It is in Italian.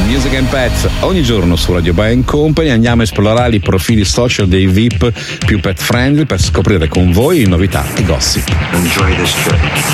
Music and Pets ogni giorno su Radio Band Company. Andiamo a esplorare i profili social dei VIP più pet friendly per scoprire con voi novità e gossip. Enjoy this trip.